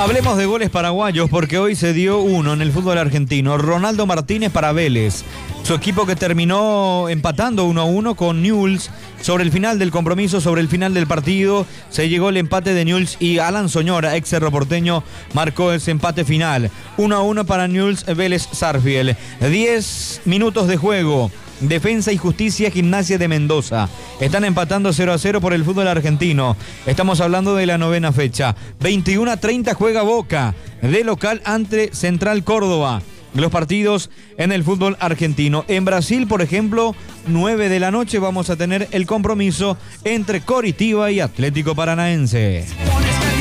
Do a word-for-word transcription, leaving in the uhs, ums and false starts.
Hablemos de goles paraguayos porque hoy se dio uno en el fútbol argentino. Ronaldo Martínez para Vélez. Su equipo que terminó empatando uno a uno con Newell's. Sobre el final del compromiso, sobre el final del partido, se llegó el empate de Newell's y Alan Soñora, ex Cerro Porteño, marcó ese empate final. uno a uno para Newell's Vélez Sarsfield. diez minutos de juego. Defensa y Justicia Gimnasia de Mendoza. Están empatando cero a cero por el fútbol argentino. Estamos hablando de la novena fecha. veintiuno a treinta juega Boca de local ante Central Córdoba. Los partidos en el fútbol argentino. En Brasil, por ejemplo, nueve de la noche vamos a tener el compromiso entre Coritiba y Atlético Paranaense.